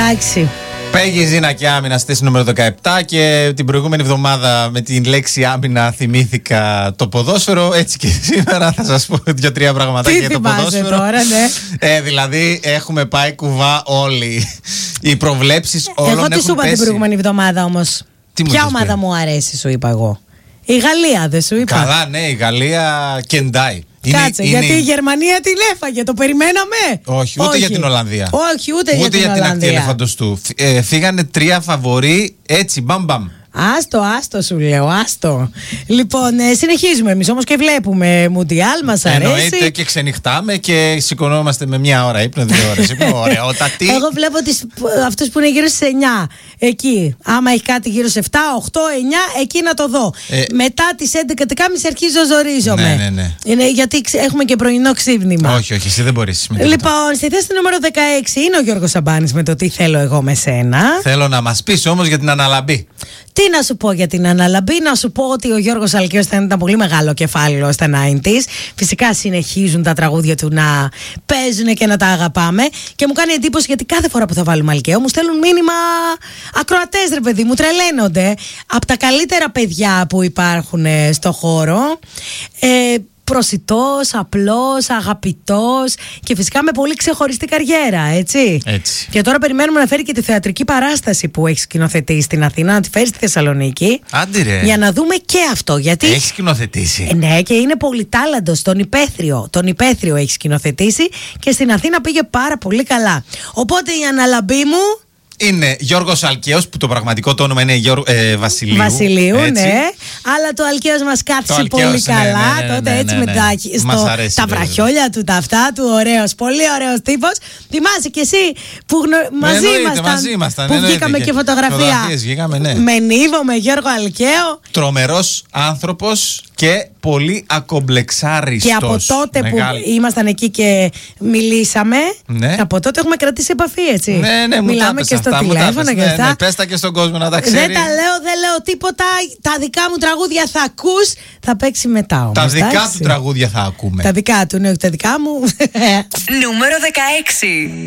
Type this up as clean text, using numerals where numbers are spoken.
Εντάξει. Πέγγι Ζήνα και άμυνα στη θέση νούμερο 17 και την προηγούμενη εβδομάδα με την λέξη άμυνα θυμήθηκα το ποδόσφαιρο. Έτσι και σήμερα θα σας πω 2-3 πραγματάκια για το ποδόσφαιρο. Τώρα, ναι. Δηλαδή έχουμε πάει κουβά όλοι. Οι προβλέψεις όλων έχουν πέσει. Εγώ τι σου είπα την προηγούμενη εβδομάδα όμως? Ποια ομάδα μου αρέσει, σου είπα εγώ? Η Γαλλία, δεν σου είπα? Καλά, ναι, η Γαλλία κεντάει. Κάτσε, γιατί η Γερμανία την έφαγε, το περιμέναμε. Όχι, ούτε για την Ολλανδία. Όχι, ούτε για την ακτή ελεφαντοστού. Φύγανε 3 φαβορί έτσι, μπαμ. Άστο σου λέω, άστο. Λοιπόν, συνεχίζουμε εμείς όμως και βλέπουμε Μουντιάλ, μας αρέσει. Εννοείται και ξενυχτάμε και σηκωνόμαστε με 1 ώρα ύπνο, 2 ώρες ύπνο. Ωραιότατη. Εγώ βλέπω αυτούς που είναι γύρω στις 9. Εκεί. Άμα έχει κάτι γύρω στις 7, 8, 9, εκεί να το δω. Μετά τις 11:30 αρχίζω ζορίζομαι. Ναι. Είναι γιατί έχουμε και πρωινό ξύπνημα. Όχι, εσύ δεν μπορείς. Λοιπόν, στη θέση νούμερο 16 είναι ο Γιώργος Σαμπάνης με το τι θέλω εγώ με σένα. Θέλω να μας πεις όμως για την αναλαμπή. Τι να σου πω για την αναλαμπή? Να σου πω ότι ο Γιώργος Αλκαίος ήταν ένα πολύ μεγάλο κεφάλαιο στα 90's. Φυσικά συνεχίζουν τα τραγούδια του να παίζουν και να τα αγαπάμε. Και μου κάνει εντύπωση γιατί κάθε φορά που θα βάλουμε Αλκαίο μου στέλνουν μήνυμα ακροατές, ρε παιδί μου, τρελαίνονται. Από τα καλύτερα παιδιά που υπάρχουν στο χώρο. Προσιτός, απλός, αγαπητός και φυσικά με πολύ ξεχωριστή καριέρα, έτσι. Και τώρα περιμένουμε να φέρει και τη θεατρική παράσταση που έχει σκηνοθετήσει στην Αθήνα, να τη φέρει στη Θεσσαλονίκη. Άντε ρε. Για να δούμε και αυτό. Γιατί έχει σκηνοθετήσει. Ναι, και είναι πολυτάλαντος. Τον Υπαίθριο έχει σκηνοθετήσει και στην Αθήνα πήγε πάρα πολύ καλά. Οπότε η αναλαμπή μου είναι Γιώργος Αλκαίος, που το πραγματικό το όνομα είναι Βασιλείου. Ναι. Αλλά το Αλκαίος μας κάθισε πολύ καλά. Τότε έτσι με τα βραχιόλια του, τα αυτά του. Ωραίος, πολύ ωραίος τύπος. Θυμάσαι κι εσύ που μαζί ήμασταν. Που βγήκαμε και φωτογραφία. Με Νίβο, με Γιώργο Αλκαίο. Τρομερός άνθρωπος και πολύ ακομπλεξάριστος. Και από τότε που ήμασταν εκεί και μιλήσαμε, από τότε έχουμε κρατήσει επαφή, έτσι. Ναι, μιλάμε και στο τηλέφωνο και αυτά. Ναι, πες τα και στον κόσμο να τα ξέρει. Δεν λέω τίποτα. Τα δικά μου τραγούδια θα ακούς, θα παίξει μετά όμως. Τα δικά του τραγούδια θα ακούμε. Τα δικά του, ναι, όχι τα δικά μου. Νούμερο 16.